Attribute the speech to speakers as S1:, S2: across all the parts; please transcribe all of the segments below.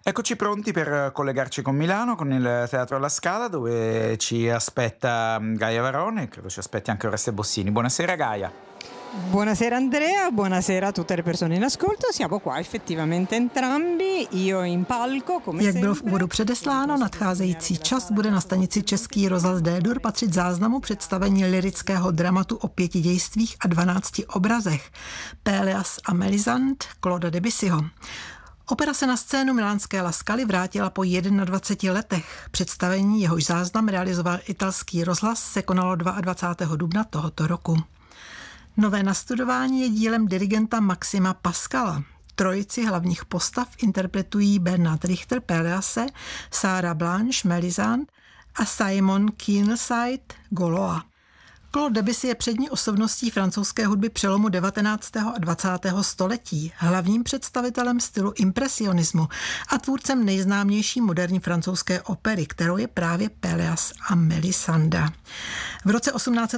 S1: Eccoci pronti per collegarci con Milano, con il Teatro alla Scala, dove ci aspetta Gaia Varone, credo ci aspetti anche Oreste Bossini. Buonasera Gaia.
S2: Buonasera Andrea, buonasera a tutte le persone in ascolto. Siamo qua effettivamente entrambi, io in palco, come
S3: Jak bylo v
S2: sempre.
S3: úvodu předesláno, nadcházející čas bude na stanici Český rozhlas D-dur patřit záznamu představení lyrického dramatu o 5 dějstvích a 12 obrazech Pélias a Mélisande Claude Debussyho. Opera se na scénu milánské La Scaly vrátila po 21 letech. Představení, jehož záznam realizoval italský rozhlas, se konalo 22. dubna tohoto roku. Nové nastudování je dílem dirigenta Maxima Pascala. Trojici hlavních postav interpretují Bernard Richter Péliase, Sarah Blanche Mélisande a Simon Keeneside Goloa. Claude Debussy je přední osobností francouzské hudby přelomu 19. a 20. století, hlavním představitelem stylu impresionismu a tvůrcem nejznámější moderní francouzské opery, kterou je právě Pélias a Mélisande. V roce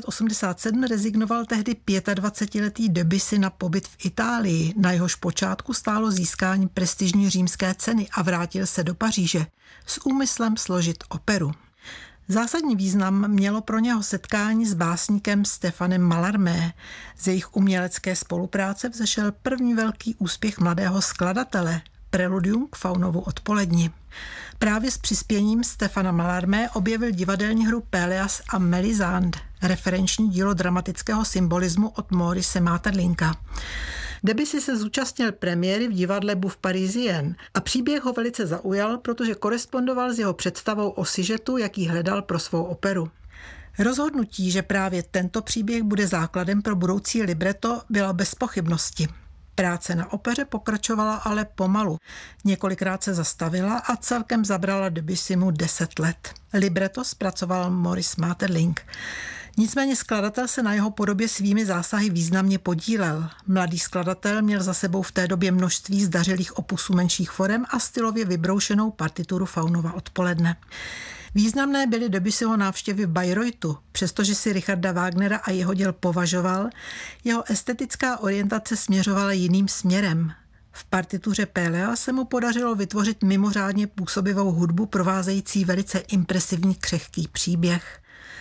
S3: 1887 rezignoval tehdy 25letý Debussy na pobyt v Itálii, na jehož počátku stálo získání prestižní římské ceny a vrátil se do Paříže s úmyslem složit operu. Zásadní význam mělo pro něho setkání s básníkem Stéphanem Mallarmé. Z jejich umělecké spolupráce vzešel první velký úspěch mladého skladatele, Preludium k Faunovu odpoledni. Právě s přispěním Stéphana Mallarmé objevil divadelní hru Pélias a Mélisande, referenční dílo dramatického symbolismu od Maurice Maeterlincka. Debussy se zúčastnil premiéry v divadle Bouffe Parisien a příběh ho velice zaujal, protože korespondoval s jeho představou o sižetu, jaký hledal pro svou operu. Rozhodnutí, že právě tento příběh bude základem pro budoucí libreto, byla bez pochybnosti. Práce na opeře pokračovala ale pomalu. Několikrát se zastavila a celkem zabrala Debussymu 10 let. Libreto zpracoval Maurice Maeterlinck. Nicméně skladatel se na jeho podobě svými zásahy významně podílel. Mladý skladatel měl za sebou v té době množství zdařilých opusů menších forem a stylově vybroušenou partituru Faunova odpoledne. Významné byly Debussyho návštěvy v Bayreuthu, přestože si Richarda Wagnera a jeho děl považoval, jeho estetická orientace směřovala jiným směrem. V partituře Pélia se mu podařilo vytvořit mimořádně působivou hudbu provázející velice impresivní křehký příběh.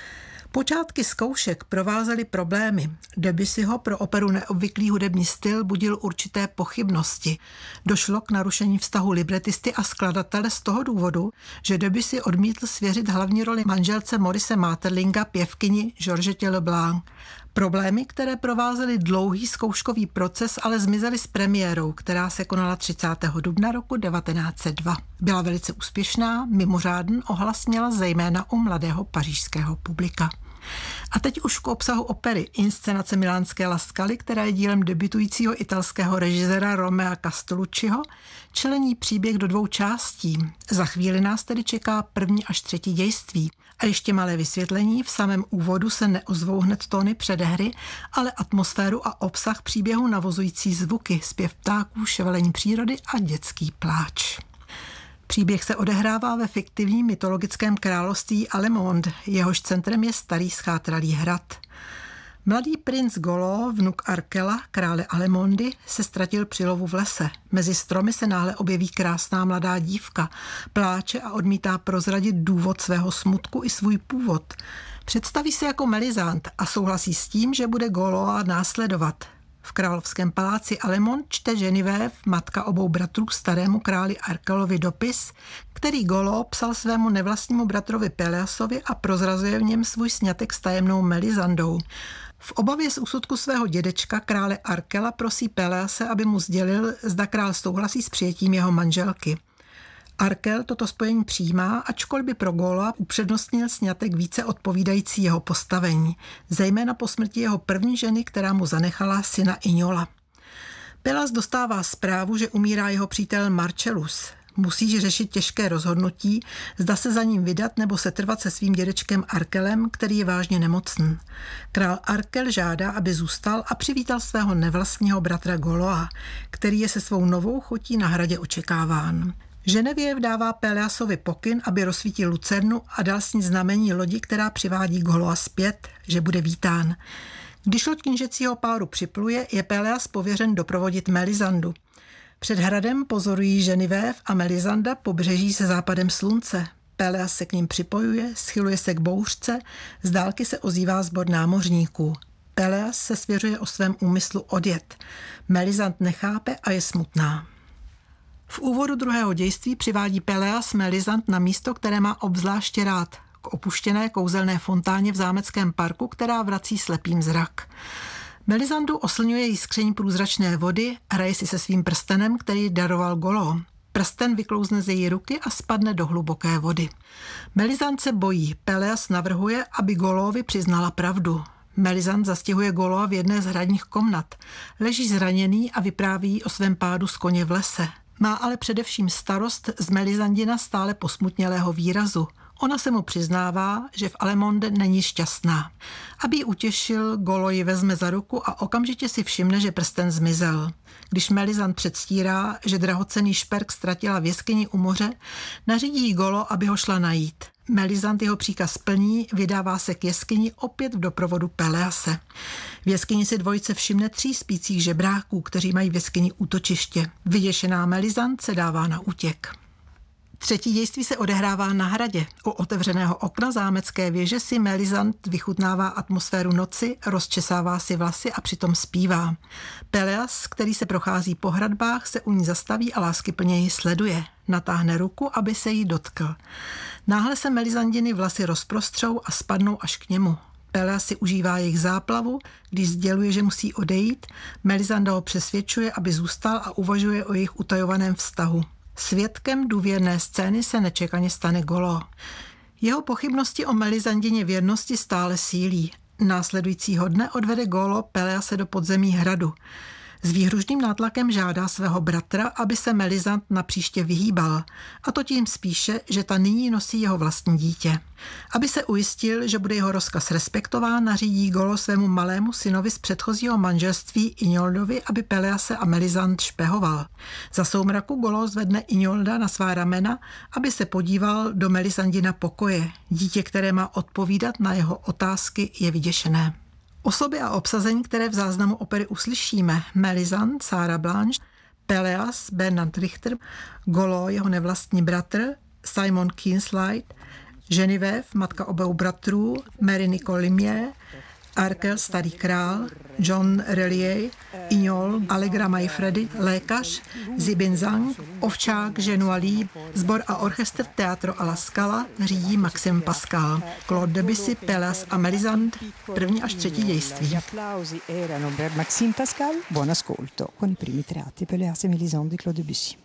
S3: Počátky zkoušek provázely problémy. Debussyho pro operu neobvyklý hudební styl budil určité pochybnosti. Došlo k narušení vztahu libretisty a skladatele z toho důvodu, že Debussy odmítl svěřit hlavní roli manželce Maurice Maeterlincka pěvkyni Georgette Leblanc. Problémy, které provázely dlouhý zkouškový proces, ale zmizely s premiérou, která se konala 30. dubna roku 1902. Byla velice úspěšná, mimořádný ohlas měla zejména u mladého pařížského publika. A teď už k obsahu opery. Inscenace milánské La Scaly, která je dílem debutujícího italského režiséra Romea Castellucciho, člení příběh do 2 částí. Za chvíli nás tedy čeká první až třetí dějství. A ještě malé vysvětlení, v samém úvodu se neozvou hned tóny předehry, ale atmosféru a obsah příběhu navozující zvuky, zpěv ptáků, ševelení přírody a dětský pláč. Příběh se odehrává ve fiktivním mytologickém království Alemonde, jehož centrem je starý schátralý hrad. Mladý princ Golo, vnuk Arkela, krále Alemondy, se ztratil při lovu v lese. Mezi stromy se náhle objeví krásná mladá dívka, pláče a odmítá prozradit důvod svého smutku i svůj původ. Představí se jako Mélisande a souhlasí s tím, že bude Goloa následovat. V královském paláci Alemond čte Geneviève, matka obou bratrů, starému králi Arkelovi dopis, který Golo psal svému nevlastnímu bratrovi Péliasovi a prozrazuje v něm svůj sňatek s tajemnou Mélisandou. V obavě z úsudku svého dědečka, krále Arkela, prosí Péliase, aby mu sdělil, zda král souhlasí s přijetím jeho manželky. Arkel toto spojení přijímá, ačkoliv by pro Góla upřednostnil sňatek více odpovídající jeho postavení, zejména po smrti jeho první ženy, která mu zanechala syna Ignola. Pélias dostává zprávu, že umírá jeho přítel Marcellus. Musí řešit těžké rozhodnutí, zda se za ním vydat nebo setrvat se svým dědečkem Arkelem, který je vážně nemocný. Král Arkel žádá, aby zůstal a přivítal svého nevlastního bratra Goloa, který je se svou novou chutí na hradě očekáván. Geneviève dává Péliasovi pokyn, aby rozsvítil lucernu a dal s ní znamení lodi, která přivádí Goloa zpět, že bude vítán. Když loď knížecího páru připluje, je Pélias pověřen doprovodit Mélisandu. Před hradem pozorují Geneviève a Melisanda pobřeží se západem slunce. Peleas se k ním připojuje, schyluje se k bouřce, z dálky se ozývá sbor námořníků. Peleas se svěřuje o svém úmyslu odjet. Melisande nechápe a je smutná. V úvodu druhého dějství přivádí Peleas Melisande na místo, které má obzvláště rád, k opuštěné kouzelné fontáně v zámeckém parku, která vrací slepým zrak. Melisandu oslňuje jiskření průzračné vody, hraje si se svým prstenem, který daroval Golo. Prsten vyklouzne ze její ruky a spadne do hluboké vody. Melisande se bojí. Peleas navrhuje, aby Golovi přiznala pravdu. Melisande zastěhuje Goloa v jedné z hradních komnat. Leží zraněný a vypráví o svém pádu z koně v lese. Má ale především starost z Melisandina stále posmutnělého výrazu. Ona se mu přiznává, že v Alemonde není šťastná. Aby ji utěšil, Golo ji vezme za ruku a okamžitě si všimne, že prsten zmizel. Když Melisande předstírá, že drahocenný šperk ztratila v jeskyni u moře, nařídí jí Golo, aby ho šla najít. Melisande jeho příkaz plní, vydává se k jeskyni opět v doprovodu Pelease. V jeskyni si dvojice všimne 3 spících žebráků, kteří mají v jeskyni útočiště. Vyděšená Melisande se dává na útěk. Třetí dějství se odehrává na hradě. U otevřeného okna zámecké věže si Melisande vychutnává atmosféru noci, rozčesává si vlasy a přitom zpívá. Peleas, který se prochází po hradbách, se u ní zastaví a láskyplně ji sleduje. Natáhne ruku, aby se jí dotkl. Náhle se Melisandiny vlasy rozprostřou a spadnou až k němu. Peleas si užívá jejich záplavu, když sděluje, že musí odejít. Melisanda ho přesvědčuje, aby zůstal a uvažuje o jejich utajovaném vztahu. Svědkem důvěrné scény se nečekaně stane Golo. Jeho pochybnosti o Melisandině věrnosti stále sílí. Následujícího dne odvede Golo Pelease do podzemí hradu. S výhružným nátlakem žádá svého bratra, aby se Melisande napříště vyhýbal. A to tím spíše, že ta nyní nosí jeho vlastní dítě. Aby se ujistil, že bude jeho rozkaz respektován, nařídí Golo svému malému synovi z předchozího manželství Ignoldovi, aby Pelease a Melisande špehoval. Za soumraku Golo zvedne Ignolda na svá ramena, aby se podíval do Melisandina pokoje. Dítě, které má odpovídat na jeho otázky, je vyděšené. Osoby a obsazení, které v záznamu opery uslyšíme: Melisande, Sarah Blanche, Peleas, Bernard Richter, Golo, jeho nevlastní bratr, Simon Keenslide, Geneviève, matka obou bratrů, Mary Nicole Limier, Arkel, starý král, John Relier, Ignol, Allegra Maifredy, lékař, Zibin Zhang, ovčák, Genualí, sbor a orchestr Teatro alla Scala řídí Maxime Pascal. Claude Debussy, Peleas a Melisande, 1. až 3. dějství.
S2: Gli applausi erano per Maxime Pascal. Buon ascolto con i primi tratti Peleas e Melisande di Claude Debussy.